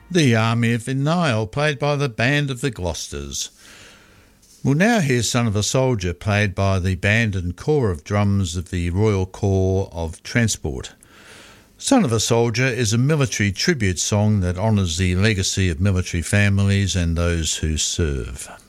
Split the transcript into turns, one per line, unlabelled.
The Army of the Nile, played by the Band of the Gloucesters. We'll now hear Son of a Soldier, played by the band and corps of drums of the Royal Corps of Transport. Son of a Soldier is a military tribute song that honours the legacy of military families and those who serve.